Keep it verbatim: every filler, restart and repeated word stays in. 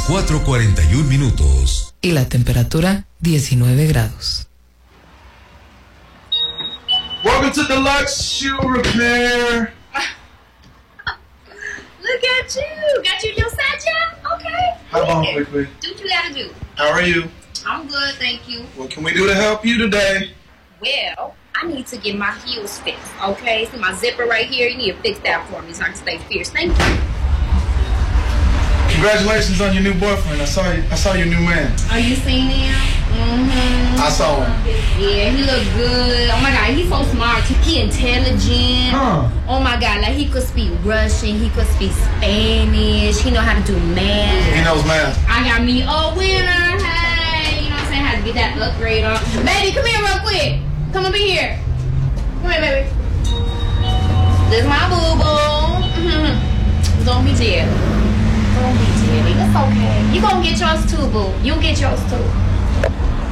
cuatro cuarenta y un minutos. Y la temperatura diecinueve grados. Welcome to Deluxe Shoe Repair. Look at you. Got you your side job? Okay. Hop on quickly. Do what you gotta do. How are you? I'm good, thank you. What can we do to help you today? Well, I need to get my heels fixed, okay? See my zipper right here? You need to fix that for me so I can stay fierce. Thank you. Congratulations on your new boyfriend. I saw you. I saw your new man. Are you seeing him? Mm-hmm. I saw him. Yeah, he look good. Oh my God, he's so smart. He intelligent. Huh. Oh my God, like he could speak Russian. He could speak Spanish. He know how to do math. He knows math. I got me a winner. Hey, you know what I'm saying? I had to get that upgrade on. Baby, come here real quick. Come up in here. Come here, baby. This is my boo-boo. Mm-hmm. Don't be jelly. Don't be jelly. It's okay. You gonna get yours too, boo. You get yours too.